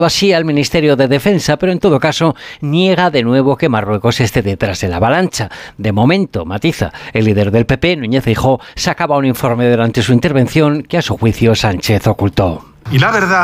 así al Ministerio de Defensa, pero en todo caso niega de nuevo que Marruecos esté detrás de la avalancha. De momento, matiza, el líder del PP, Núñez Feijóo, sacaba un informe durante su intervención que a su juicio Sánchez ocultó. Y la verdad